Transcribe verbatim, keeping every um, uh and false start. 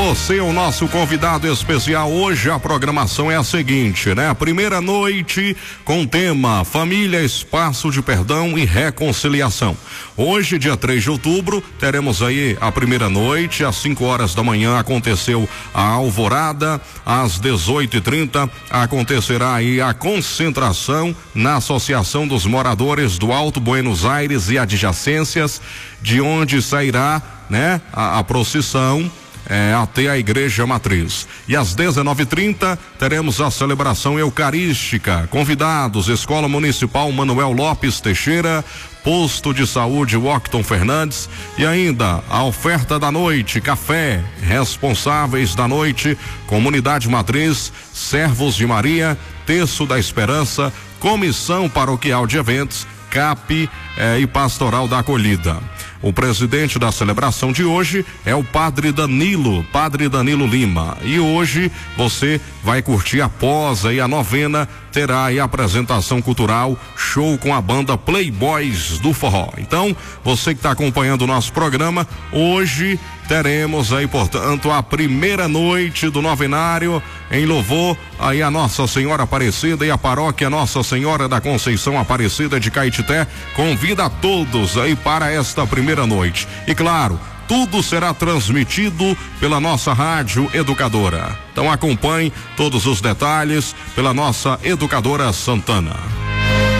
você, o nosso convidado especial. Hoje a programação é a seguinte, né? A primeira noite com o tema Família, Espaço de Perdão e Reconciliação. Hoje, dia três de outubro, teremos aí a primeira noite, às cinco horas da manhã aconteceu a alvorada, às dezoito e trinta acontecerá aí a concentração na Associação dos Moradores do Alto Buenos Aires e adjacências, de onde sairá, né, a, a procissão É, até a Igreja Matriz. E às dezenove e trinta teremos a celebração eucarística. Convidados: Escola Municipal Manuel Lopes Teixeira, Posto de Saúde Washington Fernandes, e ainda a oferta da noite, café. Responsáveis da noite: Comunidade Matriz, Servos de Maria, Terço da Esperança, Comissão Paroquial de Eventos, C A P eh, e Pastoral da Acolhida. O presidente da celebração de hoje é o Padre Danilo, Padre Danilo Lima. E hoje você vai curtir após aí a novena, terá aí a apresentação cultural, show com a banda Playboys do Forró. Então, você que está acompanhando o nosso programa, hoje teremos aí, portanto, a primeira noite do novenário em louvor aí a Nossa Senhora Aparecida, e a paróquia Nossa Senhora da Conceição Aparecida de Caetité convida a todos aí para esta primeira noite. E claro, tudo será transmitido pela nossa rádio educadora. Então acompanhe todos os detalhes pela nossa educadora Santana.